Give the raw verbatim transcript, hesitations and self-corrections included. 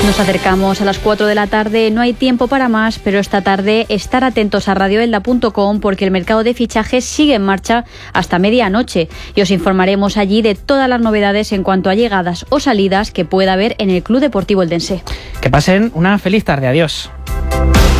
Nos acercamos a las cuatro de la tarde, no hay tiempo para más, pero esta tarde estar atentos a radio elda punto com porque el mercado de fichajes sigue en marcha hasta medianoche y os informaremos allí de todas las novedades en cuanto a llegadas o salidas que pueda haber en el Club Deportivo Eldense. Que pasen una feliz tarde, adiós.